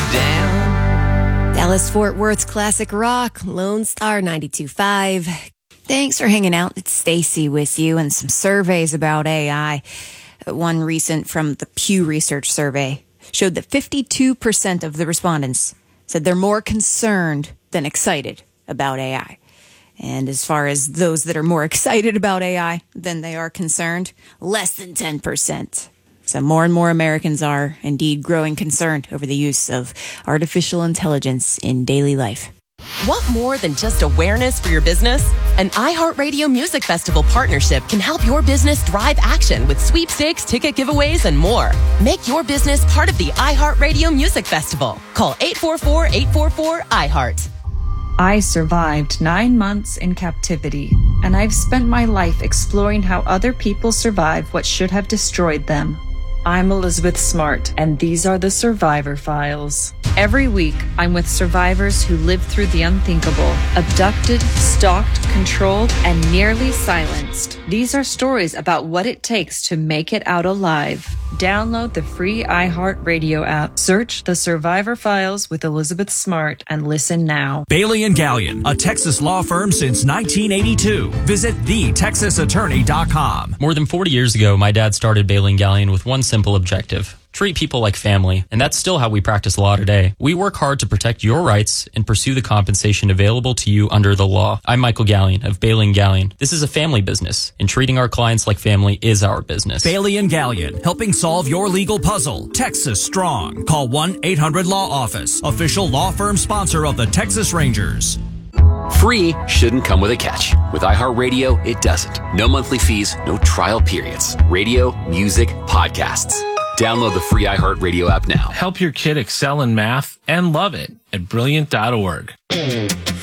down. Dallas-Fort Worth's classic rock, Lone Star 92.5. Thanks for hanging out. It's Stacy with you and some surveys about AI. One recent from the Pew Research survey showed that 52% of the respondents said they're more concerned than excited about AI. And as far as those that are more excited about AI than they are concerned, less than 10%. So more and more Americans are indeed growing concerned over the use of artificial intelligence in daily life. Want more than just awareness for your business? An iHeartRadio Music Festival partnership can help your business drive action with sweepstakes, ticket giveaways, and more. Make your business part of the iHeartRadio Music Festival. Call 844-844-iHeart. I survived 9 months in captivity, and I've spent my life exploring how other people survive what should have destroyed them. I'm Elizabeth Smart, and these are the Survivor Files. Every week, I'm with survivors who lived through the unthinkable, abducted, stalked, controlled, and nearly silenced. These are stories about what it takes to make it out alive. Download the free iHeartRadio app. Search The Survivor Files with Elizabeth Smart and listen now. Bailey & Gallion, a Texas law firm since 1982. Visit thetexasattorney.com. More than 40 years ago, my dad started Bailey & Gallion with one simple objective: treat people like family. And that's still how we practice law today. We work hard to protect your rights and pursue the compensation available to you under the law. I'm Michael Gallion of Bailey & Gallion. This is a family business, and treating our clients like family is our business. Bailey & Gallion, helping solve your legal puzzle. Texas strong. Call 1-800-LAW-OFFICE. Official law firm sponsor of the Texas Rangers. Free shouldn't come with a catch. With iHeartRadio, it doesn't. No monthly fees, no trial periods. Radio, music, podcasts. Download the free iHeartRadio app now. Help your kid excel in math and love it at Brilliant.org.